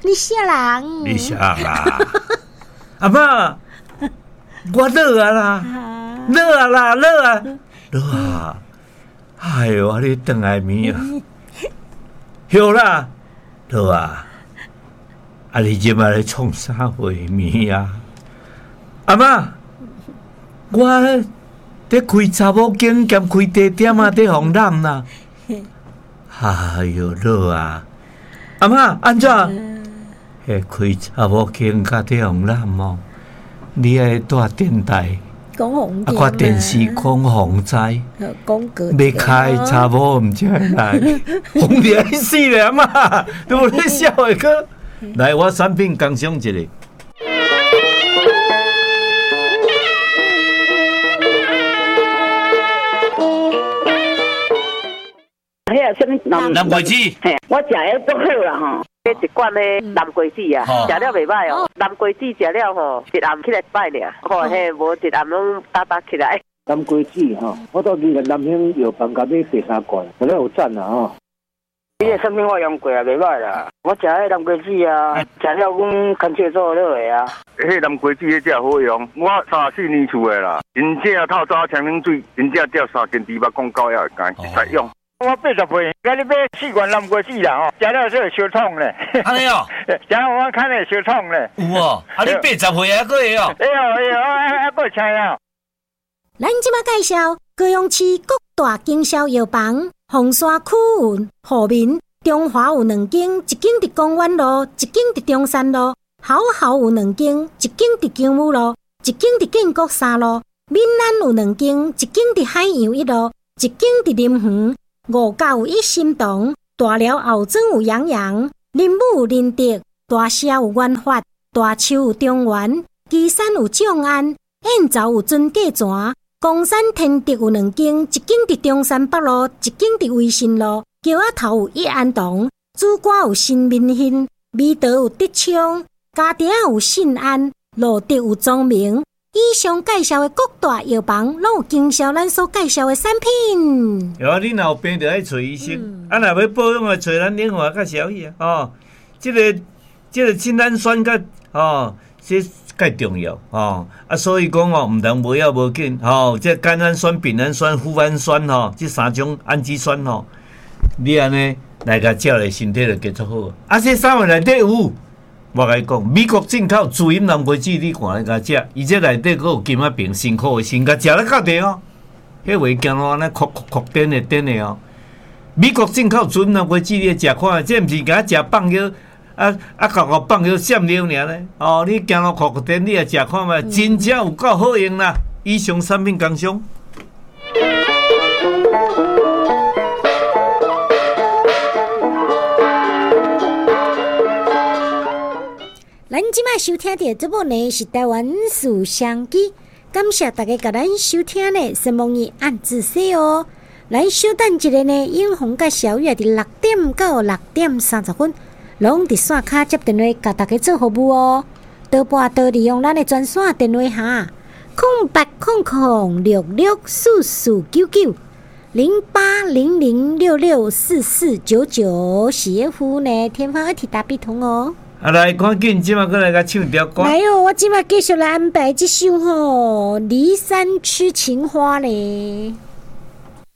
你啥人？ 你啥啦？阿妈，我乐啊啦，乐啊啦，乐啊，乐啊！哎呦，你等来面啊？有啦，乐啊！啊，你今摆咧创啥会面啊？阿妈，我在开查某间兼开茶店啊，在红染啦。哎呦，乐啊！阿妈，安怎？迄开查某间甲在红染哦，你爱带电台， 讲红啊，看电视讲洪灾， 讲个要开查某毋才会来，红得死咧阿妈，你无咧笑的个？来，我产品工商一下。 迄个什么南瓜子， 嘿，我食的足好啦吼。迄一罐的南瓜子啊，食了袂歹哦。南瓜子食了吼，一暗起来歹俩，吼，嘿，无一暗拢打起来。 南瓜子吼，我到今个南兴药房甲买第三罐，真有赞啦吼。 你个产品我用过啊，袂歹啦。我食迄南瓜子啊，食了阮干脆做落的啊。 迄南瓜子迄只好用，我3-4年厝的啦。真正透早呛冷水，真正吊3斤猪肉广告也会干，实用。 我80岁，今日买4罐南瓜子啦吼，食了是烧痛咧。 安尼哦， 食了我看咧烧痛咧。 有哦，啊你80岁还佫会哦？ 哎呦，还佫请啊！ 咱即马介绍高雄市各大经销药房，凤山区有和民、中华有2间，一间伫公园路，一间伫中山路；好好有2间，一间伫金武路，一间伫建国3路；闽南有2间，一间伫海洋1路，一间伫林园。5甲有一心堂，大寮后庄有洋洋，林武有林德，大社有元发，大树有中原，旗山有众安，燕巢有尊价泉，公山天德有2间，一间伫中山北路，一间伫威信路，桥仔头有一安堂，主歌有新民兴，美德有德昌，家庭有信安，路德有庄明。以上介绍的各大药房，拢有经销咱所介绍的产品。 有啊，你若有病就爱找医生，啊，若要保养啊，找咱联华甲小雨啊，哦，这个青氨酸甲哦，这介重要哦，啊，所以讲哦，毋通无要无紧哦，这甘氨酸、丙氨酸、脯氨酸吼，这3种氨基酸吼，你安尼来甲照咧身体就结束好。啊，这3个内底有。我甲你讲，美国进口自饮南瓜子，你看来甲食，而且内底佫有金仔饼、辛苦的心，甲食了到底哦。迄话惊咯，安尼哭颠的哦。美国进口自饮南瓜子，你食看，这毋是甲食放药，搞放药闪了尔咧。哦，你惊咯哭颠，你也食看嘛，真正有够好用啦。以上产品工商。 咱即摆收听到节目呢是台湾思想机，感谢大家甲咱收听呢，希望你按自喜哦。咱稍等一下呢，永红甲小月伫6点到6点30分，拢伫线卡接电话甲大家做服务哦。多拨多利用咱的专线电话哈，0800664499，0800664499，写服呢天方2体大笔通哦。 啊，来，赶紧即马过来甲唱一条歌。 来哦，我即马继续来安排这首吼《骊山痴情花》咧。